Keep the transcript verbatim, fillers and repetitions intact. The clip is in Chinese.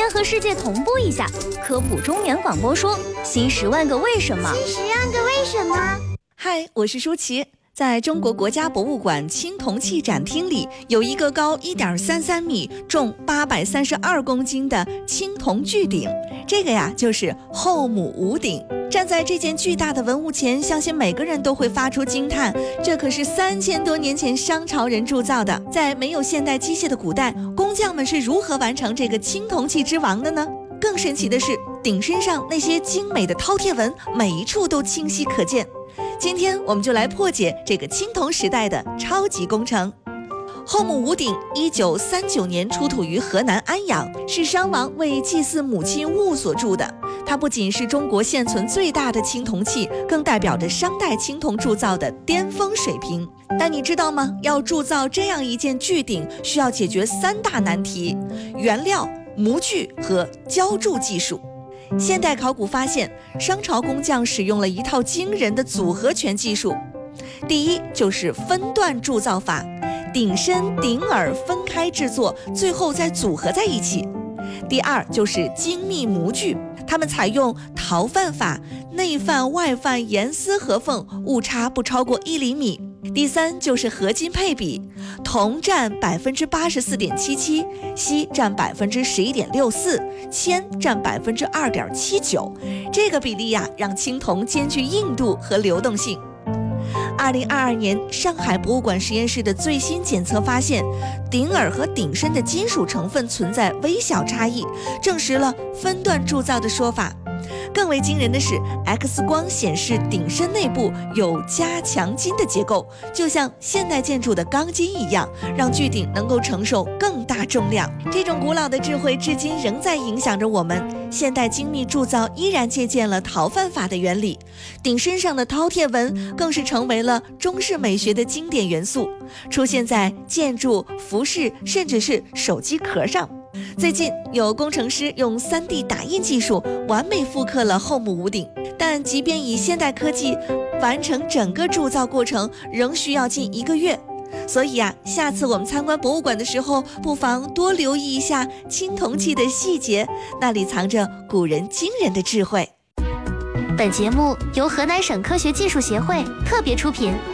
先和世界同步一下，科普中原广播说新十万个为什么。 新十万个为什么。 嗨，我是舒淇。在中国国家博物馆青铜器展厅里，有一个高 一点三三米、重八百三十二公斤的青铜巨鼎，这个呀就是后母五鼎。站在这件巨大的文物前，相信每个人都会发出惊叹，这可是三千多年前商朝人铸造的。在没有现代机械的古代，工匠们是如何完成这个青铜器之王的呢？更神奇的是，鼎身上那些精美的饕餮纹，每一处都清晰可见。今天我们就来破解这个青铜时代的超级工程。后母五鼎一九三九年出土于河南安阳，是商王为祭祀母亲戊所铸的。它不仅是中国现存最大的青铜器，更代表着商代青铜铸造的巅峰水平。但你知道吗？要铸造这样一件巨鼎，需要解决三大难题：原料、模具和浇铸技术。现代考古发现，商朝工匠使用了一套惊人的组合拳技术。第一就是分段铸造法，鼎身、鼎耳分开制作，最后再组合在一起。第二就是精密模具，他们采用陶范法，内范外范严丝合缝，误差不超过一厘米。第三就是合金配比，铜占百分之八十四点七七，锡占百分之十一点六四，铅占百分之二点七九。这个比例呀，让青铜兼具硬度和流动性。二零二二年，上海博物馆实验室的最新检测发现，鼎耳和鼎身的金属成分存在微小差异，证实了分段铸造的说法。更为惊人的是 ，X 光显示鼎身内部有加强筋的结构，就像现代建筑的钢筋一样，让巨鼎能够承受更大重量。这种古老的智慧至今仍在影响着我们。现代精密铸造依然借鉴了陶范法的原理，鼎身上的饕餮纹更是成为了中式美学的经典元素，出现在建筑、服饰，甚至是手机壳上。最近有工程师用 三 D 打印技术完美复刻了后母五鼎，但即便以现代科技完成整个铸造过程，仍需要近一个月。所以啊，下次我们参观博物馆的时候，不妨多留意一下青铜器的细节，那里藏着古人惊人的智慧。 本节目由河南省科学技术协会特别出品。